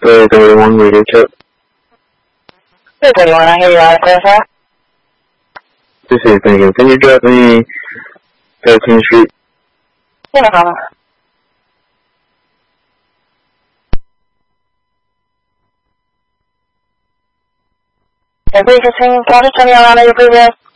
The 31 radio check. The 31, I hear you out there, sir. This is thinking. Can you drop me 13th Street? Yeah, no problem. And please just hang, can you tell me how long are you previous?